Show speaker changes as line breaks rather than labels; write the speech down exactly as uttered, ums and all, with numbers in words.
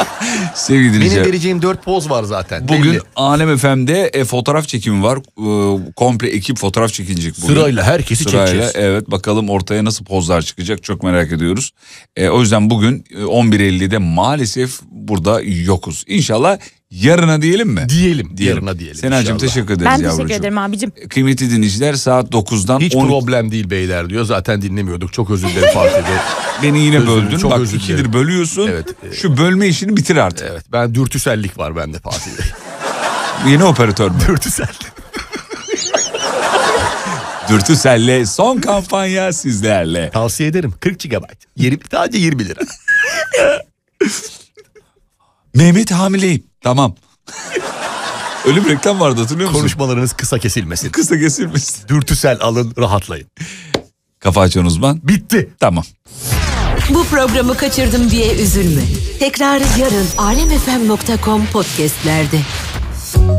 Sevgili dinleyiciler.
Benim vereceğim dört poz var zaten.
Bugün
belli.
Alem F M'de e, fotoğraf çekimi var. E, komple ekip fotoğraf çekilecek bugün.
Sırayla herkesi
Sırayla,
çekeceğiz.
evet, bakalım ortaya nasıl pozlar çıkacak, çok merak ediyoruz. E, o yüzden bugün e, on bir ellide maalesef burada yokuz. İnşallah yarına diyelim mi?
Diyelim.
Diyelim.
Yarına diyelim.
Senacığım
inşallah.
teşekkür ederiz
Ben
yavrucuğum.
teşekkür ederim abicim.
Kıymetli dinleyiciler, saat dokuzdan
Hiç
on...
problem değil beyler diyor. Zaten dinlemiyorduk. Çok özür dilerim Fatih Bey.
Beni yine
Özür dilerim,
böldün.
çok
Bak
özür
ikidir
dilerim.
bölüyorsun.
Evet, e-
Şu bölme işini bitir artık.
Evet, ben dürtüsellik var bende Fatih Bey.
Yeni operatör mü?
Dürtüsel.
Dürtüsel'le son kampanya sizlerle.
Tavsiye ederim. kırk gigabayt. Yeri, sadece yirmi lira.
Mehmet hamileyim. Tamam. Öyle bir reklam vardı, hatırlıyor musun?
Konuşmalarınız kısa kesilmesin.
Kısa kesilmesin.
Dürtüsel alın, rahatlayın.
Kafa açan uzman.
Bitti.
Tamam.
Bu programı kaçırdım diye üzülme. Tekrarı yarın alemfm nokta com podcastlerde.